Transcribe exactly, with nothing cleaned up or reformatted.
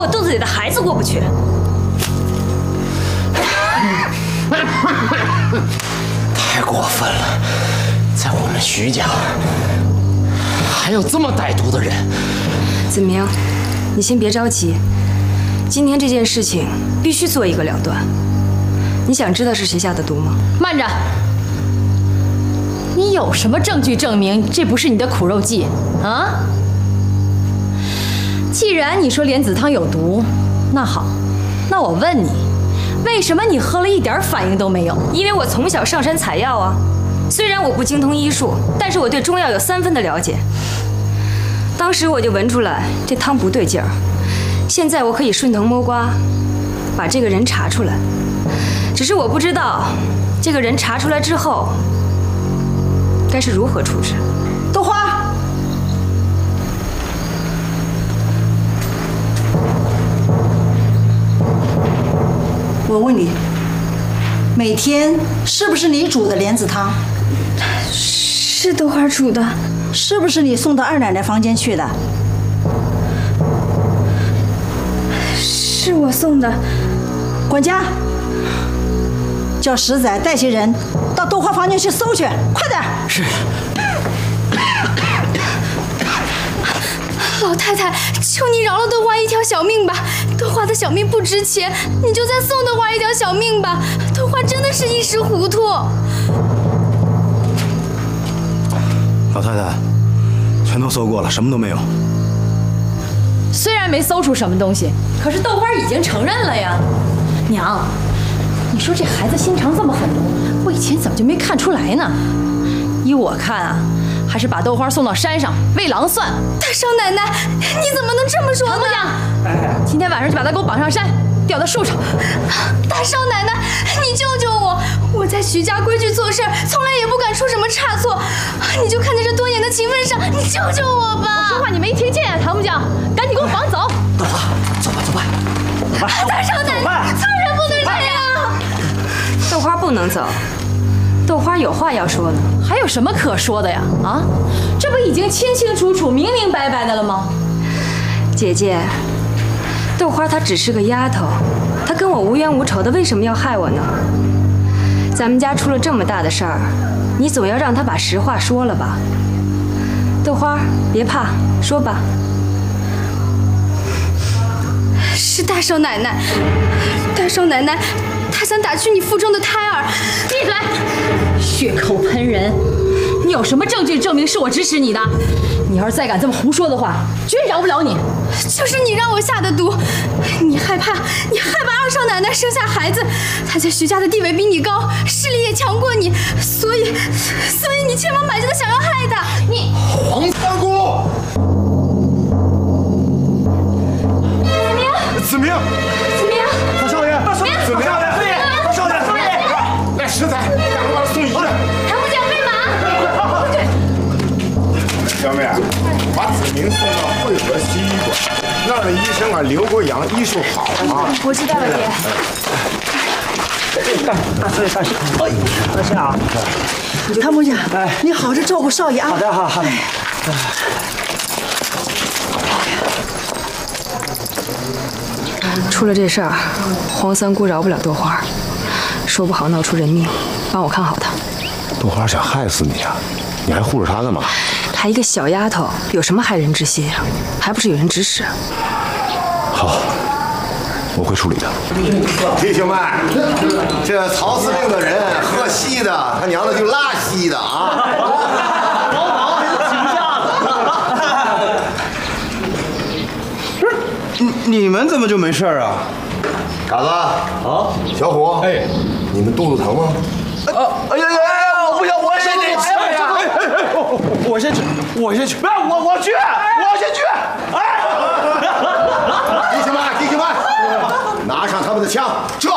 我肚子里的孩子过不去。 太过分了，在我们徐家还有这么歹毒的人。 子明，你先别着急，今天这件事情必须做一个了断。你想知道是谁下的毒吗？ 慢着，你有什么证据证明这不是你的苦肉计啊？既然你说莲子汤有毒，那好，那我问你，为什么你喝了一点反应都没有？ 因为我从小上山采药啊，虽然我不精通医术，但是我对中药有三分的了解。当时我就闻出来这汤不对劲儿，现在我可以顺藤摸瓜，把这个人查出来。只是我不知道，这个人查出来之后，该是如何处置。 豆花。 我问你，每天是不是你煮的莲子汤？ 是豆花煮的。 是不是你送到二奶奶房间去的？ 是我送的。 管家，叫石仔带些人到豆花房间去搜去，快点！ 是。 老太太，求你饶了豆花一条小命吧！豆花的小命不值钱，你就再送豆花一条小命吧！豆花真的是一时糊涂。 老太太，全都搜过了，什么都没有。 虽然没搜出什么东西，可是豆花已经承认了呀。娘，你说这孩子心肠这么狠毒，我以前怎么就没看出来呢？依我看啊。 还是把豆花送到山上喂狼算。 大少奶奶，你怎么能这么说呢？ 唐木匠，今天晚上就把他给我绑上山，吊到树上。 大少奶奶，你救救我！我在徐家规矩做事，从来也不敢出什么差错。你就看在这多年的情分上，你救救我吧！ 我说话你没听见啊，唐木匠，赶紧给我绑走！ 豆花，走吧，走吧，走吧。 大少奶奶，做人不能这样。 豆花不能走。 豆花有话要说呢， 还有什么可说的呀？啊，这不已经清清楚楚、明明白白的了吗？ 姐姐，豆花她只是个丫头，她跟我无冤无仇的，为什么要害我呢？咱们家出了这么大的事儿，你总要让她把实话说了吧？豆花，别怕，说吧。 是大少奶奶，大少奶奶。 他想打去你腹中的胎儿， 闭嘴！血口喷人！你有什么证据证明是我指使你的？你要是再敢这么胡说的话，绝饶不了你！ 就是你让我下的毒，你害怕，你害怕二少奶奶生下孩子，她在徐家的地位比你高，势力也强过你，所以，所以你千方百计的想要害她。你黄三姑， 子明， 子明， 大少爷，大少爷，子明，大少爷，大少爷，大少爷， 来，石仔，赶快把他送医院。 唐木匠，备马。 小妹，把子明送到汇合西医馆，那儿的医生啊，刘国阳医术好啊。 我知道了，爹。 大大少爷，大少爷，哎，大少爷啊， 唐木匠，哎，你好好照顾少爷啊。 好的，好好。 出了这事儿，黄三姑饶不了豆花，说不好闹出人命，帮我看好她。 豆花想害死你啊！你还护着她干嘛？ 她一个小丫头，有什么害人之心呀？还不是有人指使。 好，我会处理的。弟兄们，这曹司令的人喝稀的，他娘的就拉稀的啊！ 你们怎么就没事啊？ 嘎子啊，小虎，哎，你们肚子疼吗？ 啊！哎呀呀！我不行，我先去吃呀！哎哎哎！我先去，我先去！不是我，我去，我先去！哎！ 弟兄们，弟兄们，拿上他们的枪，撤！